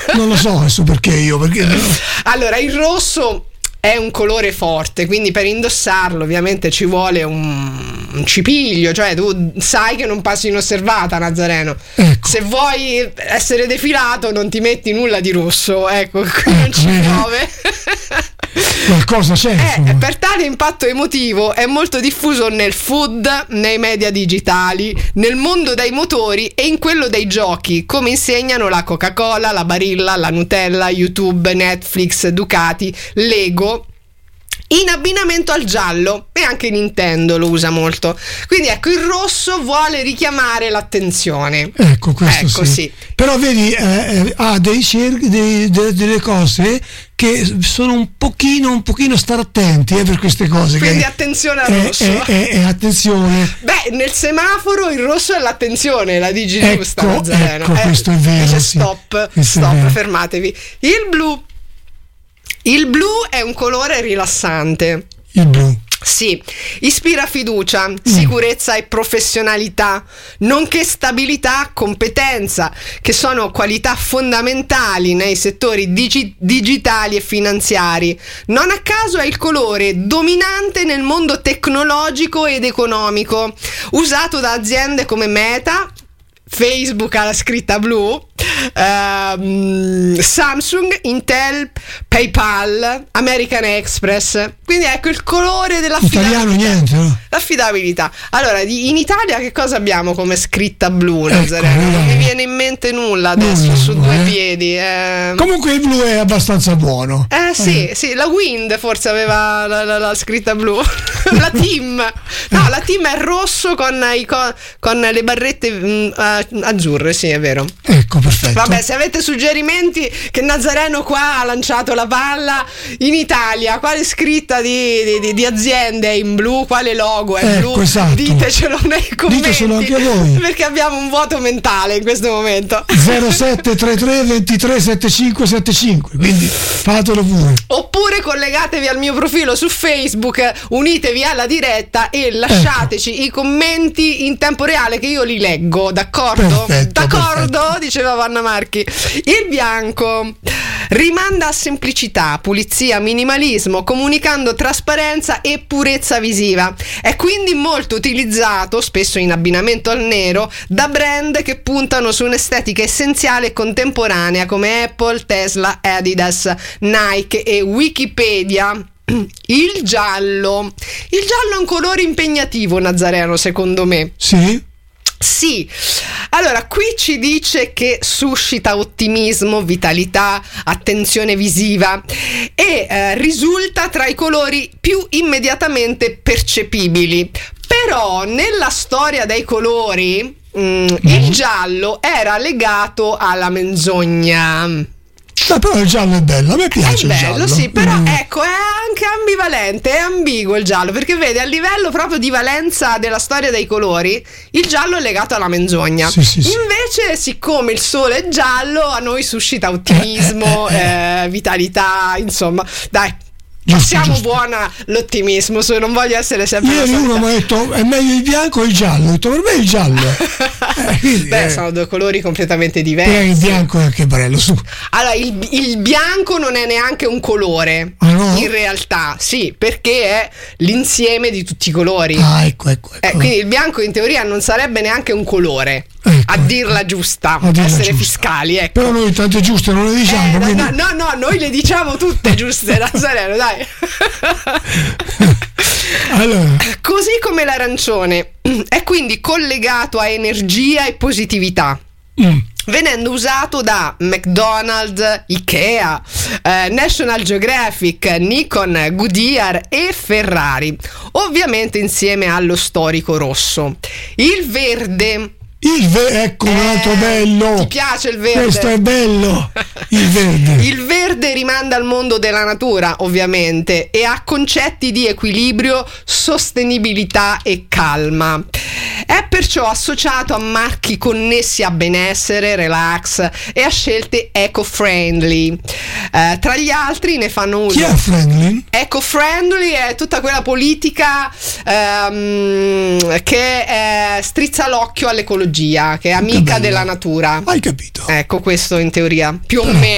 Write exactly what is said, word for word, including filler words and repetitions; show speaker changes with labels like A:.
A: Non lo so adesso perché io, perché
B: allora il rosso è un colore forte, quindi per indossarlo ovviamente ci vuole un, un cipiglio, cioè tu sai che non passi inosservata, Nazareno.
A: Ecco.
B: Se vuoi essere defilato non ti metti nulla di rosso, ecco, qui
A: ecco,
B: non ci
A: vedi?
B: piove.
A: Qualcosa c'è,
B: eh, per tale impatto emotivo è molto diffuso nel food, nei media digitali, nel mondo dei motori e in quello dei giochi, come insegnano la Coca-Cola, la Barilla, la Nutella, YouTube, Netflix, Ducati, Lego, in abbinamento al giallo, e anche Nintendo lo usa molto. Quindi ecco, il rosso vuole richiamare l'attenzione.
A: Ecco, questo
B: ecco,
A: sì.
B: sì.
A: Però vedi, eh, ha dei cerchi, dei, de, delle cose che sono un pochino, un pochino stare attenti eh, per queste cose.
B: Quindi
A: che
B: attenzione al
A: è,
B: rosso.
A: È, è, è attenzione.
B: Beh, nel semaforo il rosso è l'attenzione, la dici
A: ecco,
B: giusta, Nazareno.
A: Ecco,
B: eh,
A: questo è vero.
B: Dice
A: Sì.
B: stop,
A: Questo
B: stop, fermatevi. Il blu. Il blu è un colore rilassante.
A: Il blu.
B: Sì, ispira fiducia, sicurezza mm. e professionalità, nonché stabilità, competenza, che sono qualità fondamentali nei settori digi- digitali e finanziari. Non a caso è il colore dominante nel mondo tecnologico ed economico, usato da aziende come Meta, Facebook ha la scritta blu, ehm, Samsung, Intel, PayPal, American Express. Quindi ecco il colore dell'affidabilità.
A: Italiano niente, no?
B: L'affidabilità. Allora, di, in Italia che cosa abbiamo come scritta blu, Nazareno?
A: Ecco,
B: non mi viene in mente nulla adesso,
A: nulla,
B: su due
A: eh.
B: piedi. Eh.
A: Comunque il blu è abbastanza buono.
B: Eh sì, eh. sì, la Wind forse aveva la, la, la scritta blu. La Team. No, la Team è rosso con, i co- con le barrette mh, azzurre, sì, è vero.
A: Ecco, perfetto.
B: Vabbè, se avete suggerimenti, che Nazareno qua ha lanciato la palla, in Italia quale scritta di, di, di aziende è in blu, quale logo è
A: ecco,
B: blu,
A: esatto.
B: Ditecelo nei commenti.
A: Ditecelo anche voi,
B: perché abbiamo un vuoto mentale in questo momento.
A: zero sette tre tre due tre sette cinque sette cinque, quindi fatelo pure.
B: Oppure collegatevi al mio profilo su Facebook, unitevi alla diretta e lasciateci ecco. i commenti in tempo reale che io li leggo, d'accordo?
A: Perfetto,
B: d'accordo?
A: perfetto.
B: Diceva Vanna Marchi. Il bianco rimanda a semplicità, pulizia, minimalismo, comunicando trasparenza e purezza visiva. È quindi molto utilizzato, spesso in abbinamento al nero, da brand che puntano su un'estetica essenziale e contemporanea come Apple, Tesla, Adidas, Nike e Wikipedia. Il giallo. Il giallo è un colore impegnativo, Nazareno, secondo me.
A: Sì?
B: Sì, allora qui ci dice che suscita ottimismo, vitalità, attenzione visiva e eh, risulta tra i colori più immediatamente percepibili. Però nella storia dei colori mh, mm. il giallo era legato alla menzogna.
A: Ah, però il giallo è bello, a me piace
B: è bello,
A: il giallo.
B: Sì, però
A: mm.
B: ecco, è anche ambivalente, è ambiguo il giallo, perché vedi, a livello proprio di valenza della storia dei colori, il giallo è legato alla menzogna.
A: Sì, sì, sì.
B: Invece, siccome il sole è giallo, a noi suscita ottimismo, eh, eh, eh. Eh, vitalità, insomma, dai. Passiamo
A: giusto, giusto.
B: buona l'ottimismo, se non voglio essere sempre
A: ieri uno mi ha detto è meglio il bianco o il giallo, ho detto per me il giallo. eh, quindi,
B: beh
A: eh.
B: sono due colori completamente diversi.
A: Eh, il bianco è anche bello, su.
B: Allora il, il bianco non è neanche un colore,
A: ah, no?
B: in realtà sì, perché è l'insieme di tutti i colori.
A: Ah, ecco, ecco, ecco.
B: Eh, quindi il bianco in teoria non sarebbe neanche un colore,
A: ecco,
B: a dirla giusta, a dirla essere giusta. Fiscali, ecco.
A: Però noi tante giuste non le diciamo.
B: Eh,
A: quindi...
B: no, no, no, noi le diciamo tutte giuste, Nazareno, dai.
A: Allora.
B: Così come l'arancione è quindi collegato a energia e positività, mm. venendo usato da McDonald's, Ikea, eh, National Geographic, Nikon, Goodyear e Ferrari, ovviamente insieme allo storico rosso. Il verde.
A: Il ve- ecco un altro
B: eh,
A: bello.
B: Ti piace il verde?
A: Questo è bello. Il verde.
B: Il verde rimanda al mondo della natura, ovviamente, e a concetti di equilibrio, sostenibilità e calma. È perciò associato a marchi connessi a benessere, relax e a scelte eco-friendly. Eh, tra gli altri ne fanno uso.
A: Chi è friendly?
B: Eco-friendly è tutta quella politica ehm, che eh, strizza l'occhio all'ecologia, che è amica della natura.
A: Hai capito?
B: Ecco, questo in teoria, più o
A: Però.
B: meno.